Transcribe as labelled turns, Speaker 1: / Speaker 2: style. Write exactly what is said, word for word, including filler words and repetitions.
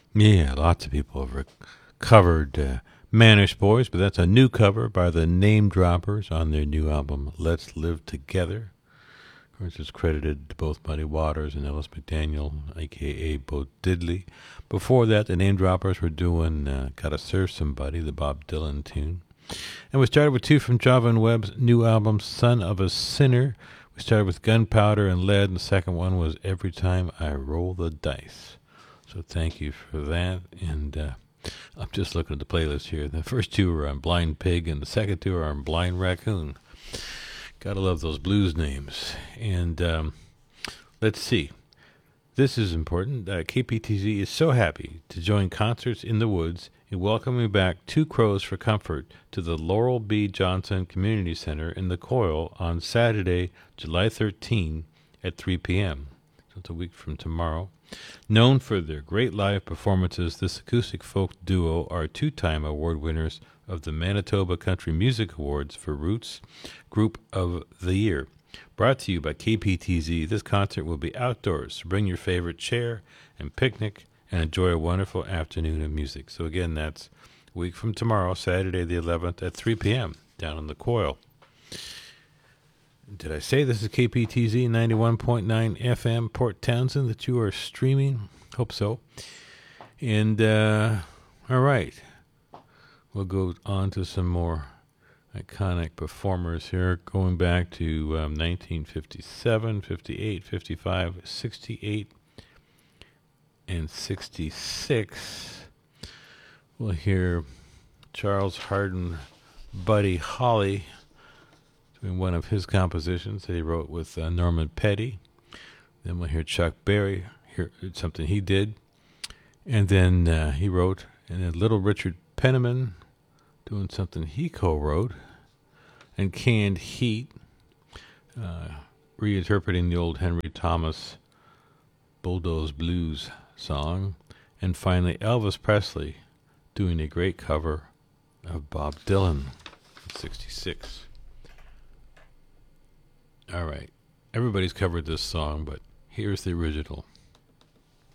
Speaker 1: Yeah, lots of people have rec- covered uh, Manish Boys, but that's a new cover by the Name Droppers on their new album, Let's Live Together. Of course, it's credited to both Muddy Waters and Ellis McDaniel, a k a. Bo Diddley. Before that, the Name Droppers were doing uh, Gotta Serve Somebody, the Bob Dylan tune. And we started with two from Java and Webb's new album, Son of a Sinner. We started with Gunpowder and Lead, and the second one was Every Time I Roll the Dice. So thank you for that. And uh, I'm just looking at the playlist here. The first two are on Blind Pig, and the second two are on Blind Raccoon. Gotta love those blues names. And um, let's see. This is important. Uh, K P T Z is so happy to join Concerts in the Woods in welcoming back Two Crows for Comfort to the Laurel B. Johnson Community Center in the Coil on Saturday, July thirteenth at three p.m. So it's a week from tomorrow. Known for their great live performances, this acoustic folk duo are two-time award winners of the Manitoba Country Music Awards for Roots Group of the Year. Brought to you by K P T Z, this concert will be outdoors, so bring your favorite chair and picnic and enjoy a wonderful afternoon of music. So again, that's a week from tomorrow, Saturday the eleventh at three p.m. down in the Coil. Did I say this is K P T Z ninety-one point nine F M Port Townsend that you are streaming? Hope so. And, uh, all right. We'll go on to some more iconic performers here, going back to um, nineteen fifty-seven, fifty-eight, fifty-five, sixty-eight, and sixty-six. We'll hear Charles Hardin, Buddy Holly, doing one of his compositions that he wrote with uh, Norman Petty. Then we'll hear Chuck Berry, hear something he did. And then uh, he wrote, and then Little Richard Penniman doing something he co-wrote. And Canned Heat, uh, reinterpreting the old Henry Thomas Bulldoze Blues song. And finally, Elvis Presley doing a great cover of Bob Dylan in sixty-six. All right. Everybody's covered this song, but here's the original.